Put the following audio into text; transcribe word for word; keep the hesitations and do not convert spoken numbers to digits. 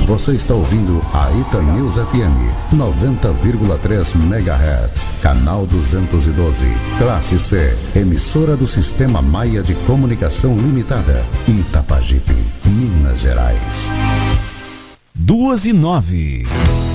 Você está ouvindo a Itanews F M noventa vírgula três megahertz, canal duzentos e doze, classe C, emissora do Sistema Maia de Comunicação Limitada, Itapajipe, Minas Gerais. Duas e nove.